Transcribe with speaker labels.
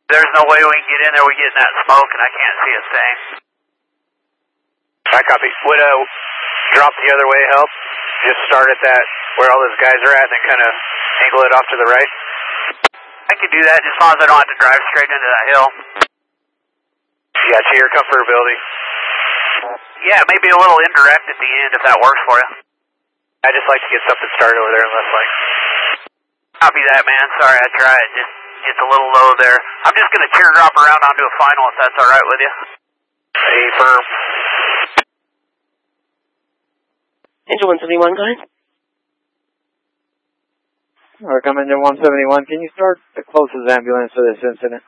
Speaker 1: There's no way we can get in there. We get in that smoke and I can't see a thing.
Speaker 2: I copy. Would drop the other way help? Just start at that, where all those guys are at, and then kind of angle it off to the right?
Speaker 1: I can do that, just as long as I don't have to drive straight into that hill.
Speaker 2: Yeah, to your comfortability.
Speaker 1: Yeah, maybe a little indirect at the end if that works for you.
Speaker 2: I just like to get something started over there unless like...
Speaker 1: Copy that, man. Sorry, I tried. Just it's a little low there. I'm just going to teardrop around onto a final if that's all right with you.
Speaker 2: Hey, firm.
Speaker 3: Engine 171, go ahead.
Speaker 4: We're coming to 171. Can you start the closest ambulance for this incident?